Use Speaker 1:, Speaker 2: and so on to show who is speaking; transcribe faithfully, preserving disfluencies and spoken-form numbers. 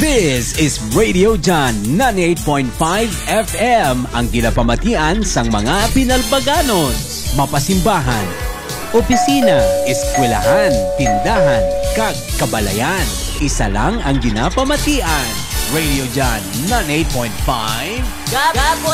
Speaker 1: This is Radio John ninety-eight point five F M, ang ginapamatian sang mga pinalbaganon, mapasimbahan, opisina, eskwelahan, tindahan, kag kabalayan. Isa lang ang ginapamatian. Radio John ninety-eight point five.
Speaker 2: Gab